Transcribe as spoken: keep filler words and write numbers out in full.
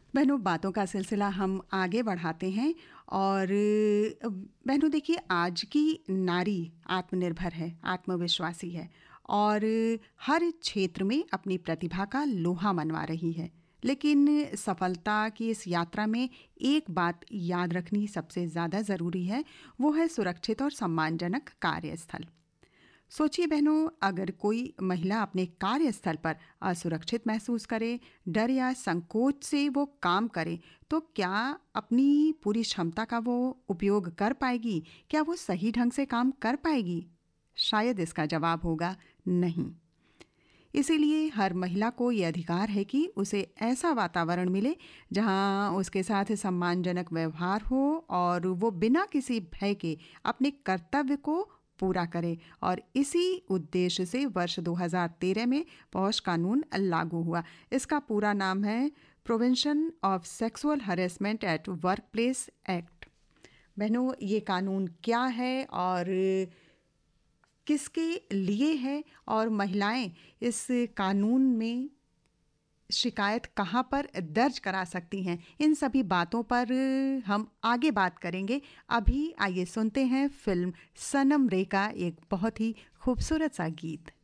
बहनों, बातों का सिलसिला हम आगे बढ़ाते हैं और अ, बहनों देखिए, आज की नारी आत्मनिर्भर है, आत्मविश्वासी है और हर क्षेत्र में अपनी प्रतिभा का लोहा मनवा रही है। लेकिन सफलता की इस यात्रा में एक बात याद रखनी सबसे ज़्यादा ज़रूरी है, वो है सुरक्षित और सम्मानजनक कार्यस्थल। सोचिए बहनों, अगर कोई महिला अपने कार्यस्थल पर असुरक्षित महसूस करे, डर या संकोच से वो काम करे, तो क्या अपनी पूरी क्षमता का वो उपयोग कर पाएगी? क्या वो सही ढंग से काम कर पाएगी? शायद इसका जवाब होगा नहीं। इसीलिए हर महिला को ये अधिकार है कि उसे ऐसा वातावरण मिले जहां उसके साथ सम्मानजनक व्यवहार हो और वो बिना किसी भय के अपने कर्तव्य को पूरा करे। और इसी उद्देश्य से वर्ष दो हज़ार तेरह में पॉश कानून लागू हुआ। इसका पूरा नाम है prevention of sexual harassment at work place act. बहनों, ये कानून क्या है और किसके लिए है, और महिलाएं इस कानून में शिकायत कहाँ पर दर्ज करा सकती हैं, इन सभी बातों पर हम आगे बात करेंगे। अभी आइए सुनते हैं फिल्म सनम रे का एक बहुत ही खूबसूरत सा गीत।